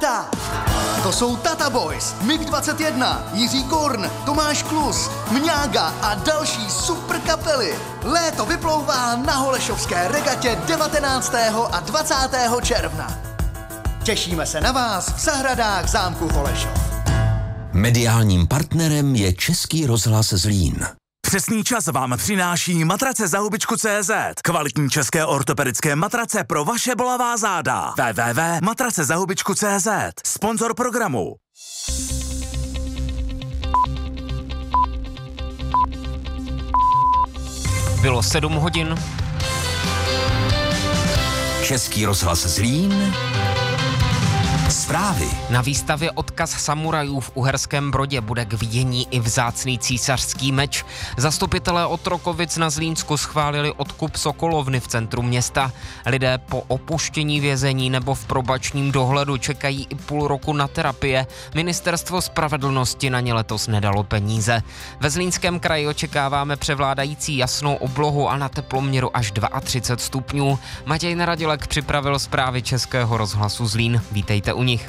Tata. To jsou Tata Boys, MiG-21, Jiří Korn, Tomáš Klus, Mňága a další super kapely. Léto vyplouvá na Holešovské regatě 19. a 20. června. Těšíme se na vás v zahradách zámku Holešov. Mediálním partnerem je Český rozhlas Zlín. Přesný čas vám přináší matrace za hubičku.cz. Kvalitní české ortopedické matrace pro vaše bolavá záda. www.matracezahubičku.cz. Sponzor programu. Bylo 7 hodin. Český rozhlas Zlín. Zprávy. Na výstavě Odkaz samurajů v Uherském Brodě bude k vidění i vzácný císařský meč. Zastupitelé Otrokovic na Zlínsku schválili odkup sokolovny v centru města. Lidé po opuštění vězení nebo v probačním dohledu čekají i půl roku na terapie. Ministerstvo spravedlnosti na ně letos nedalo peníze. Ve Zlínském kraji očekáváme převládající jasnou oblohu a na teploměru až 32 stupňů. Matěj Naradilek připravil zprávy Českého rozhlasu Zlín. Vítejte u nich.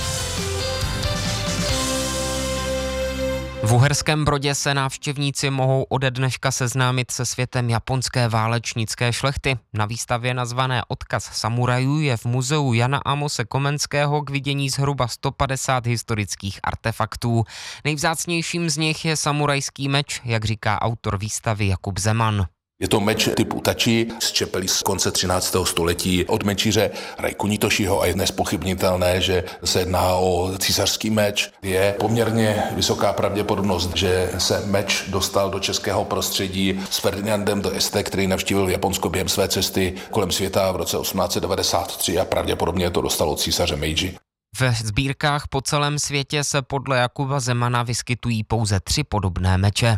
V Uherském Brodě se návštěvníci mohou ode dneška seznámit se světem japonské válečnické šlechty. Na výstavě nazvané Odkaz samurajů je v muzeu Jana Amose Komenského k vidění zhruba 150 historických artefaktů. Nejvzácnějším z nich je samurajský meč, jak říká autor výstavy Jakub Zeman. Je to meč typu tači z čepelí z konce 13. století od mečíře Rajku Nitošiho a je nezpochybnitelné, že se jedná o císařský meč. Je poměrně vysoká pravděpodobnost, že se meč dostal do českého prostředí s Ferdinandem d'Este, který navštívil Japonsko během své cesty kolem světa v roce 1893 a pravděpodobně to dostalo císaře Meiji. Ve sbírkách po celém světě se podle Jakuba Zemana vyskytují pouze 3 podobné meče.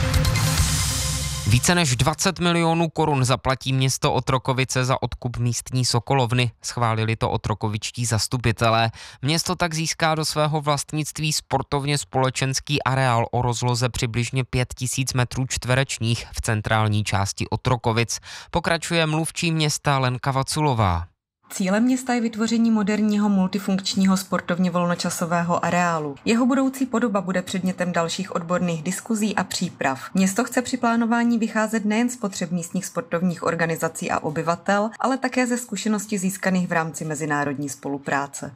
Více než 20 milionů korun zaplatí město Otrokovice za odkup místní sokolovny, schválili to otrokovičtí zastupitelé. Město tak získá do svého vlastnictví sportovně společenský areál o rozloze přibližně 5000 metrů čtverečních v centrální části Otrokovic. Pokračuje mluvčí města Lenka Vaculová. Cílem města je vytvoření moderního multifunkčního sportovně volnočasového areálu. Jeho budoucí podoba bude předmětem dalších odborných diskuzí a příprav. Město chce při plánování vycházet nejen z potřeb místních sportovních organizací a obyvatel, ale také ze zkušeností získaných v rámci mezinárodní spolupráce.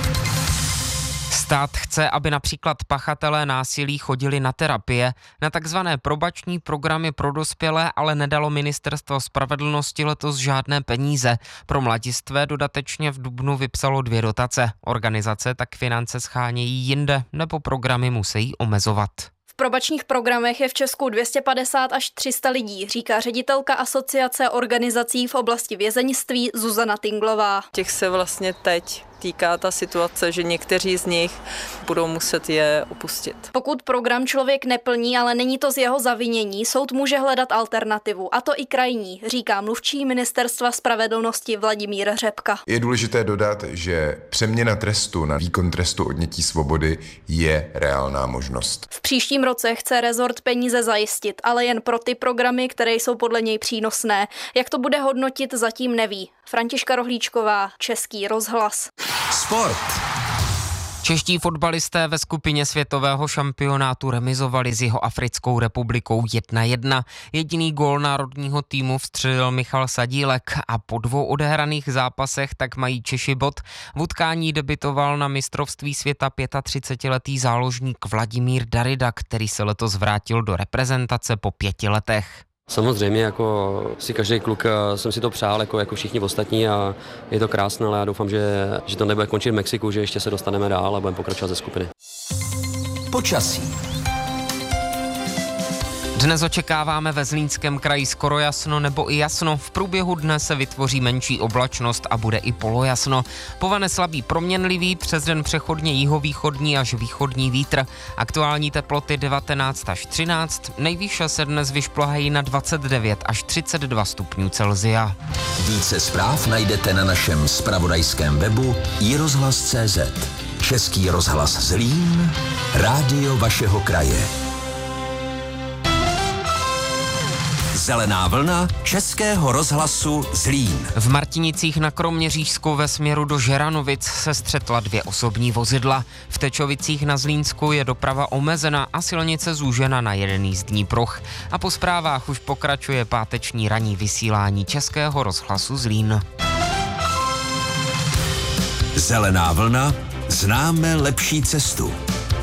Stát chce, aby například pachatelé násilí chodili na terapie. Na takzvané probační programy pro dospělé ale nedalo Ministerstvo spravedlnosti letos žádné peníze. Pro mladistvé dodatečně v dubnu vypsalo 2 dotace. Organizace tak finance schánějí jinde nebo programy musí omezovat. V probačních programech je v Česku 250 až 300 lidí, říká ředitelka Asociace organizací v oblasti vězeňství Zuzana Tinglová. Těch se vlastně teď týká ta situace, že někteří z nich budou muset je opustit. Pokud program člověk neplní, ale není to z jeho zavinění, soud může hledat alternativu, a to i krajní, říká mluvčí Ministerstva spravedlnosti Vladimír Řepka. Je důležité dodat, že přeměna trestu na výkon trestu odnětí svobody je reálná možnost. V příštím roce chce rezort peníze zajistit, ale jen pro ty programy, které jsou podle něj přínosné. Jak to bude hodnotit, zatím neví. Františka Rohlíčková, Český rozhlas. Sport. Čeští fotbalisté ve skupině světového šampionátu remizovali s Jihoafrickou republikou 1-1. Jediný gól národního týmu vstřelil Michal Sadílek a po 2 odehraných zápasech tak mají Češi bod. V utkání debitoval na mistrovství světa 35letý záložník Vladimír Darida, který se letos vrátil do reprezentace po 5 letech. Samozřejmě, jako si každý kluk jsem si to přál, jako všichni ostatní a je to krásné, ale já doufám, že to nebude končit v Mexiku, že ještě se dostaneme dál a budeme pokračovat ze skupiny. Počasí. Dnes očekáváme ve Zlínském kraji skoro jasno nebo i jasno. V průběhu dne se vytvoří menší oblačnost a bude i polojasno. Povane slabý proměnlivý, přes den přechodně jihovýchodní až východní vítr. Aktuální teploty 19 až 13, nejvýše se dnes vyšplhají na 29 až 32 stupňů Celsia. Více zpráv najdete na našem zpravodajském webu iRozhlas.cz. Český rozhlas Zlín, rádio vašeho kraje. Zelená vlna Českého rozhlasu Zlín. V Martinicích na Kroměřížsku ve směru do Žeranovic se střetla 2 osobní vozidla. V Tečovicích na Zlínsku je doprava omezena a silnice zúžena na 1 jízdní pruh. A po zprávách už pokračuje páteční ranní vysílání Českého rozhlasu Zlín. Zelená vlna, známe lepší cestu.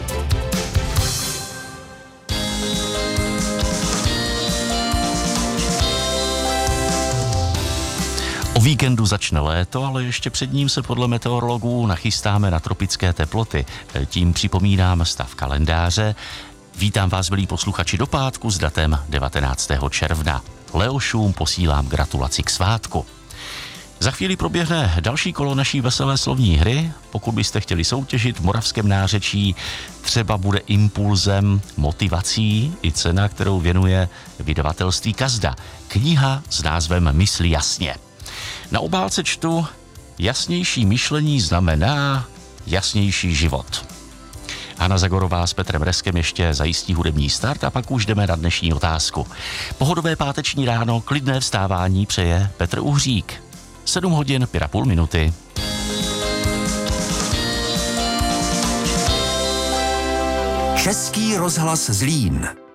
O víkendu začne léto, ale ještě před ním se podle meteorologů nachystáme na tropické teploty. Tím připomínám stav kalendáře. Vítám vás, milí posluchači, do pátku s datem 19. června. Leošům posílám gratulaci k svátku. Za chvíli proběhne další kolo naší veselé slovní hry. Pokud byste chtěli soutěžit v moravském nářečí, třeba bude impulzem, motivací i cena, kterou věnuje vydavatelství Kazda. Kniha s názvem Mysli jasně. Na obálce čtu: jasnější myšlení znamená jasnější život. Hana Zagorová s Petrem Reskem ještě zajistí hudební start a pak už jdeme na dnešní otázku. Pohodové páteční ráno, klidné vstávání přeje Petr Uhřík. 7 hodin 5,5 minuty. Český rozhlas Zlín.